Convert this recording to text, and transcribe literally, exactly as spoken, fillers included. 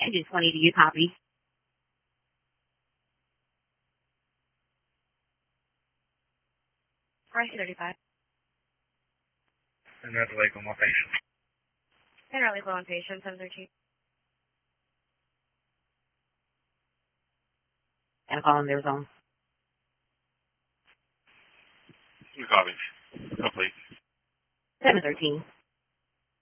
Engine twenty, do you copy? Price thirty-five. And that's legal location. Generally low on patient, seven thirteen. And call in their zone. You copy. Complete. seven thirteen.